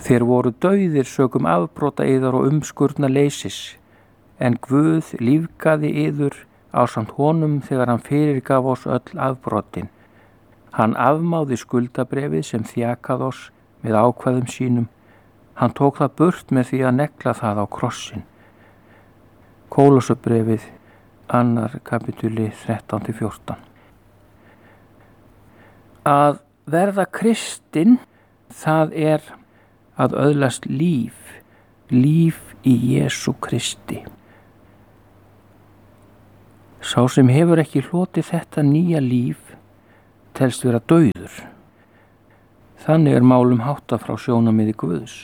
Þér voru dauðir sökum afbrota yðar og umskurna leysis, en Guð lífgaði yður ásamt honum þegar hann fyrirgaf oss öll afbrotin. Hann afmáði skuldabrefið sem þjakað oss með ákvæðum sínum. Hann tók það burt með því að negla það á krossin. Kólossabrefið, 2. kapitúli 13-14. Að verða kristinn, það er að öðlast líf í Jesú Kristi. Sá sem hefur ekki hlotið þetta nýja líf telst vera dauður. Þannig er málum háttað frá sjónarmiði Guðs.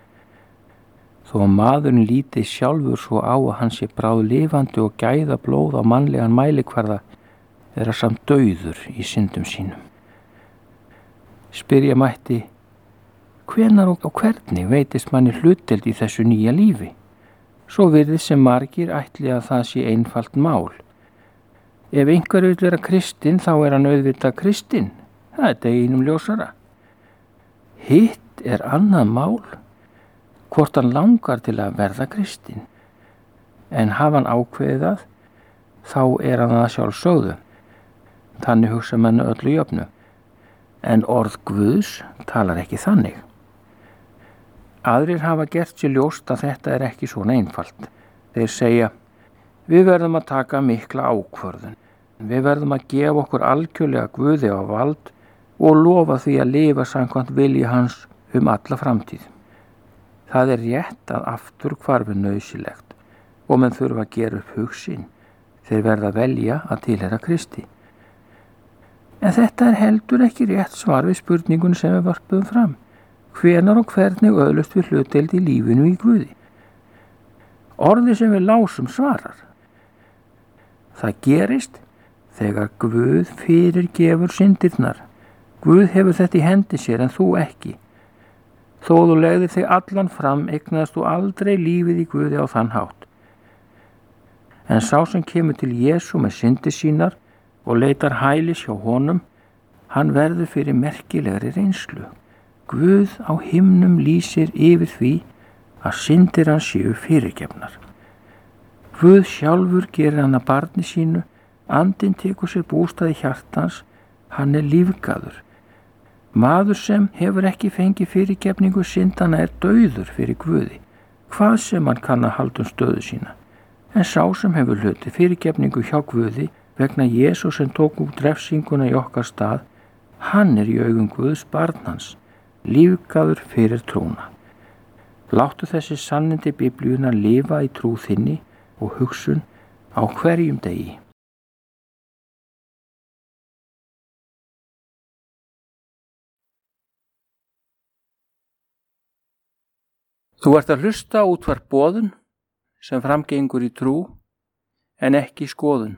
Þó að maðurinn lítið sjálfur svo á að hann sé bráðlifandi og gæða blóð á mannlegan mælikvarða er hann samt dauður í syndum sínum. Spyrja mætti, hvenær og hvernig veitist manni hlutdeild í þessu nýja lífi? Svo virðist sem margir ætli að það sé einfalt mál. Ef einhver vill vera kristinn, þá er hann auðvitað kristinn. Það er deginum ljósara. Hitt er annað mál, hvort hann langar til að verða kristinn. En hafa hann ákveðið það, þá er hann það sjálfsögðu. Þannig hugsa menn öllu jöfnu. En orð Guðs talar ekki þannig. Aðrir hafa gert sér ljóst að þetta er ekki svona einfalt. Þeir segja, við verðum að taka mikla ákvörðun. Við verðum að gefa okkur algjörlega Guði á vald og lofa því að lifa samkvæmt vilja hans alla framtíð. Það er rétt að aftur hvarfi nauðsynlegt og menn þurfa að gera upp hug sinn. Þeir verða að velja að tilheyra Kristi. En þetta er heldur ekki rétt svar við spurningunni sem við vörpuðum fram. Hvenær og hvernig öðlust við hlutdeild í lífinu í Guði? Orðið sem við lásum svarar. Það gerist þegar Guð fyrirgefur syndirnar. Guð hefur þetta í hendi sér en þú ekki. Þó þú legðir þig allan fram, eignaðist þú aldrei lífið í Guði á þann hátt. En sá sem kemur til Jesú með syndir sínar og leitar hælis hjá honum, hann verður fyrir merkilegri reynslu. Guð á himnum lýsir yfir því að syndir hans séu fyrirgefnar. Guð sjálfur gerir hann að barni sínu, andinn tekur sér bústað í hjartans, hann er lífgaður. Maður sem hefur ekki fengið fyrirgefningu syndana er dauður fyrir Guði, hvað sem hann kann að halda stöðu sína. En sá sem hefur hlutið fyrirgefningu hjá Guði vegna Jesú sem tók út refsinguna í okkar stað, hann er í augum Guðs barn hans, lífgaður fyrir trúna. Láttu þessi sannindi Biblíuna lifa í trú þinni og hugsun á hverjum degi. Þú ert að hlusta á útvarp Boðun sem framgengur í trú en ekki skoðun.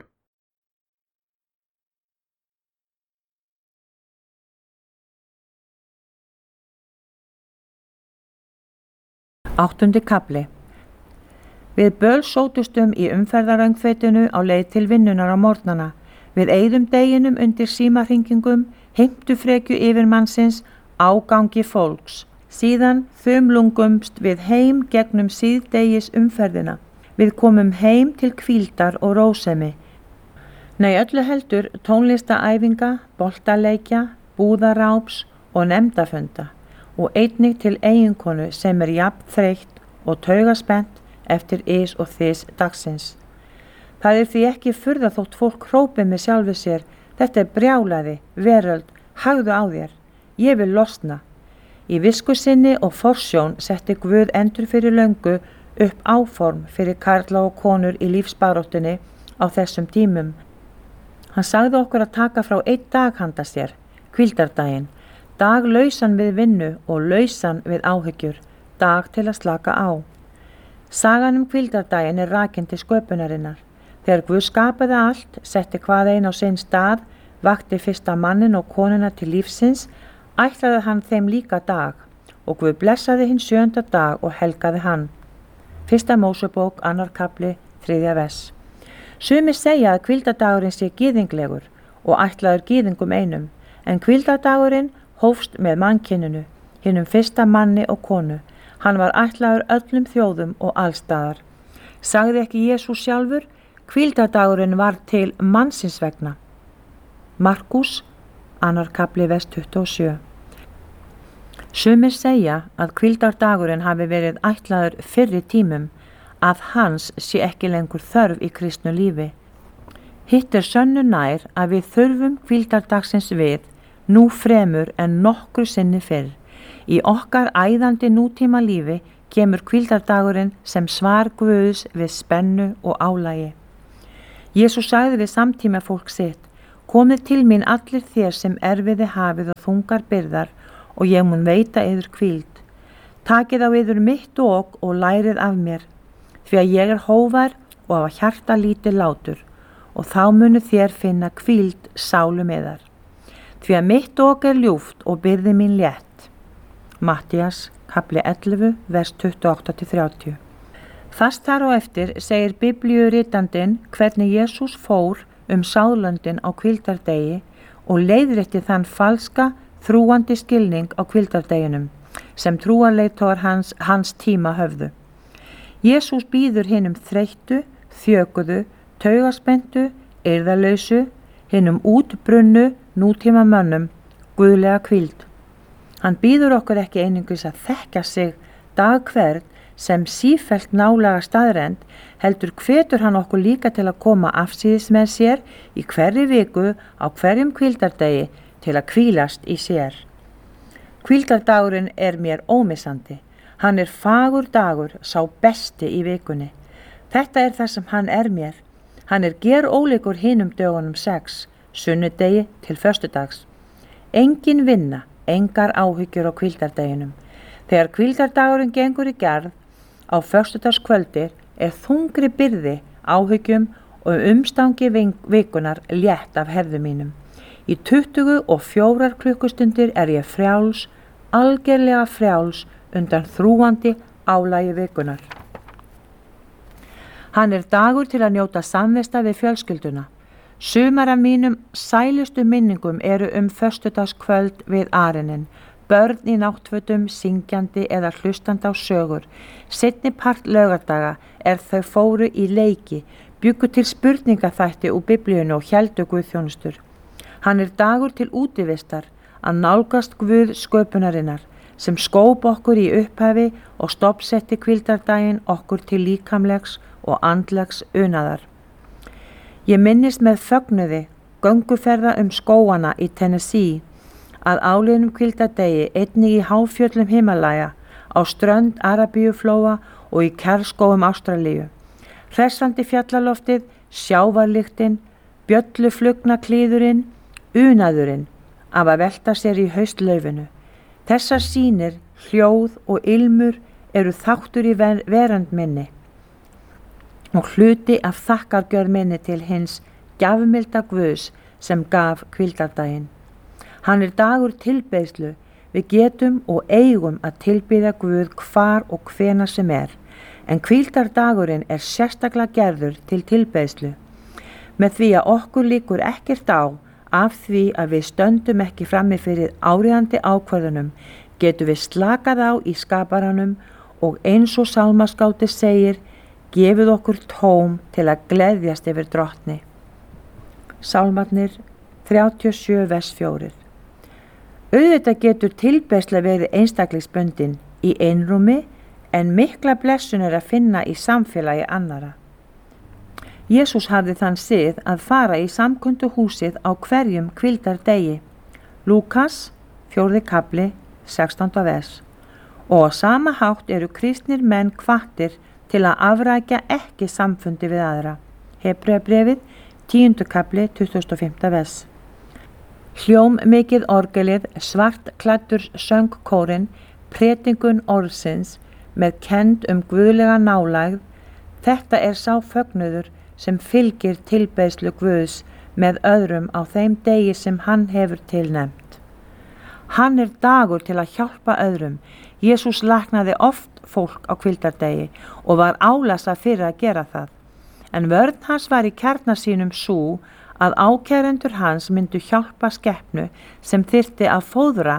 Áttundi kafli. Við bölsótustum í umferðaröngfeitinu á leið til vinnunar á morgnana. Við eyðum deginum undir símahringingum, heimtufrekju yfirmannsins, ágangi fólks. Síðan þumlungumst við heim gegnum síðdegis umferðina. Við komum heim til hvíldar og rósemi. Nei, öllu heldur tónlistaæfinga, boltaleikja, búðaráps og nefndafunda og einnig til eiginkonu sem er jafn þreytt og taugaspennt eftir ys og þys dagsins. Það er því ekki furða þótt fólk hrópi með sjálfu sér, þetta er brjálæði, veröld, hagðu á þér, ég vil losna. Í visku sinni og forsjón setti Guð endur fyrir löngu upp áform fyrir karla og konur í lífsbaráttunni á þessum tímum. Hann sagði okkur að taka frá einn dag handa sér, hvíldardaginn, dag lausan við vinnu og lausan við áhyggjur, dag til að slaka á. Sagan hvíldardaginn er rakin til sköpunarinnar. Þegar Guð skapaði allt, setti hvað ein á sinn stað, vakti fyrsta mannin og konuna til lífsins, ætlaði hann þeim líka dag og Guð blessaði hinn 7. dag og helgaði hann. 1. Mósebók, 2. kafli, 3. vers. Sumir segja að hvíldardagurinn sé gyðinglegur og ætlaður gyðingum einum, en hvíldardagurinn hófst með mannkyninu. hinum fyrsta manni og konu. Hann var ætlaður öllum þjóðum og allstaðar. Sagði ekki Jesús sjálfur, hvíldardagurinn var til mannsins vegna. Markús, 2. kafli, vers 27. Sumir segja að hvíldardagurinn hafi verið ætlaður fyrri tímum, að hans sé ekki lengur þörf í kristnu lífi. Hitt sönnu nær að við þurfum hvíldardagsins við, nú fremur en nokkru sinni fyrr. Í okkar æðandi nútíma lífi kemur hvíldardagurinn sem svar Guðs við spennu og álagi. Jesús sagði við samtíma fólk sitt, komið til mín allir þér sem erfiði hafið og þungar byrðar og ég mun veita yður hvíld. Takið á yður mitt ok og lærið af mér, því að ég hógvær og af hjarta lítið látur, og þá munu þér finna hvíld sálum yðar. Því að mitt ok ljúft og byrði mín létt. Mattías, kapli 11, vers 28-30. Þast þar á eftir segir biblíuritandinn hvernig Jesús fór sáðlöndin á hvíldardegi og leiðrétti þann falska, þrúandi skilning á hvíldardeginum sem trúarleiðtogar hans tíma höfðu. Jesús býður hinum þreyttu, þjökuðu, taugaspenntu, eirðarlausu, hinum útbrunnu nútíma mönnum guðlega hvíld. Hann býður okkur ekki einungis að þekkja sig dag hvern sem sífellt nálega staðrend, heldur hvetur hann okkur líka til að koma afsíðis með sér í hverri viku á hverjum hvíldardegi til að hvílast í sér. Hvíldardagurinn er mér ómissandi. Hann er fagur dagur, sá besti í vikunni. Þetta er það sem hann er mér. Hann er gerólíkur hinum dögunum 6, sunnudegi til föstudags. Engin vinna, engar áhyggjur á hvíldardeginum. Þegar hvíldardagurinn gengur í gerð á föstudagskvöldi er þungri byrði, áhyggjum og umstangi vikunar létt af herðum mínum. Í 24 klukkustundir er ég frjáls, algerlega frjáls undan þrúandi álagi vikunar. Hann er dagur til að njóta samvista við fjölskylduna. Sumar af mínum sælustu minningum eru föstudagskvöld við arinin, börn í náttfötum, syngjandi eða hlustandi á sögur. Seinni part laugardaga er þau fóru í leiki, bjuggu til spurningaþætti úr biblíunni og héldu guðþjónustur. Hann er dagur til útivistar, að nálgast Guð sköpunarinnar, sem skóp okkur í upphafi og stofnsetti hvíldardaginn okkur til líkamlegs og andlegs unaðar. Ég minnist með fögnuði gönguferða skóana í Tennessee, að áliðnum hvíldardegi einnig í háfjöllum Himalaya, á strönd Arabíuflóa og í kjarrskógum Ástralíu. Hressandi fjallaloftið, sjávarlyktin, bjölluflugna klíðurinn, unaðurinn af að velta sér í haustlaufinu. Þessar sýnir, hljóð og ilmur eru þáttur í verönd minni og hluti af þakkargjörð minni til hins gjafmilda Guðs sem gaf hvíldardaginn. Hann er dagur tilbeiðslu, við getum og eigum að tilbýða Guð hvar og hvenær sem er, en hvíldardagurinn er sérstaklega gerður til tilbeiðslu. Með því að okkur líkur ekkert á af því að við stöndum ekki frammi fyrir áríðandi ákvörðunum, getum við slakað á í skaparanum og eins og sálmaskáldið segir, gefið okkur tóm til að gleðjast yfir drottni. Sálmarnir 37 vers 4. Auðvitað getur tilbeiðsla verið einstaklingsbundin í einrúmi en mikla blessun er að finna í samfélagi annara. Jesús hafði þann sið að fara í samkunduhúsið á hverjum hvíldardegi. Lúkas, 4. kafli, 16. vers. Og á sama hátt eru kristnir menn hvattir til að afrækja ekki samfundi við aðra. Hebreabréfið, 10. kafli, 25. vers. Hljómmikið orgelið, svartklæddur söngkórinn, predikun orðsins með kennd guðlega nálægð, þetta er sá fögnuður sem fylgir tilbeiðslu Guðs með öðrum á þeim degi sem hann hefur tilnefnt. Hann er dagur til að hjálpa öðrum. Jesús læknaði oft fólk á hvíldardegi og var álasað fyrir að gera það. En vörn hans var í kjarna sínum sú að ákærendur hans myndu hjálpa skepnu sem þyrfti að fóðra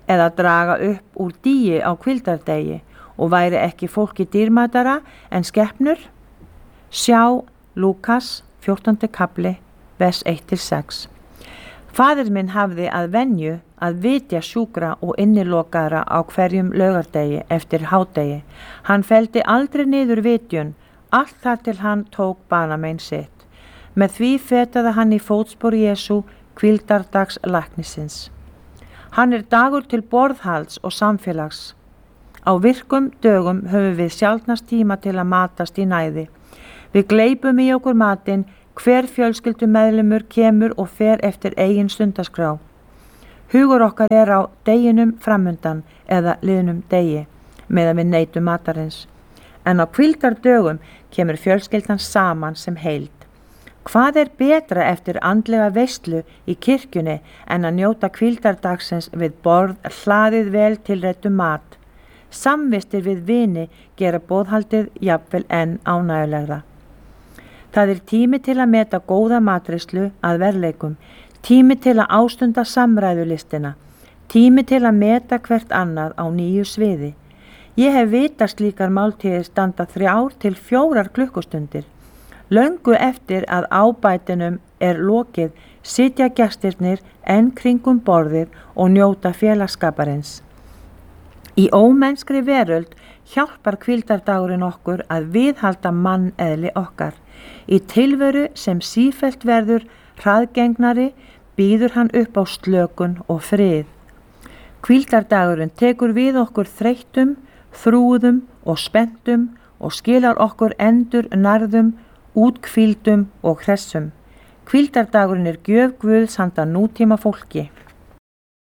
eða draga upp úr dýi á hvíldardegi og væri ekki fólki dýrmætara en skepnur? Sjá Lúkas 14. kapli, vers 1-6. Faðir minn hafði að venju að vitja sjúkra og innilokaðra á hverjum laugardegi eftir hádegi. Hann felldi aldrei niður vitjun, allt þar til hann tók banamein sitt. Með því fetaði hann í fótspor Jesú hvíldardags læknisins. Hann dagur til borðhalds og samfélags. Á virkum dögum höfum við sjaldnast tíma til að matast í næði. Við gleypum í okkur matinn, hver fjölskyldumeðlimur kemur og fer eftir eigin stundaskrá. Hugur okkar á deginum framundan eða liðnum degi, meðan við neytum matarins. En á hvíldardögum kemur fjölskyldan saman sem heild. Hvað betra eftir andlega veislu í kirkjunni en að njóta hvíldardagsins við borð hlaðið vel tilrættu mat? Samvistir við vini gera boðhaldið jafnvel enn ánægjulegra. Það tími til að meta góða matreiðslu að verðleikum, tími til að ástunda samræðulistina, tími til að meta hvert annað á nýju sviði. Ég hef vitað slíkar máltíðir standa 3 til 4 klukkustundir. Löngu eftir að ábætinum lokið sitja gestirnir enn kringum borðið og njóta félagsskaparins. Í ómennskri veröld hjálpar hvíldardagurinn okkur að viðhalda manneðli okkar. Í tilveru sem sífellt verður hraðgengnari býður hann upp á slökun og frið. Hvíldardagurinn tekur við okkur þreyttum, þrúðum og spenntum og skilar okkur endur nærðum, úthvíldum og hressum. Hvíldardagurinn gjöf Guðs handa nútíma fólki.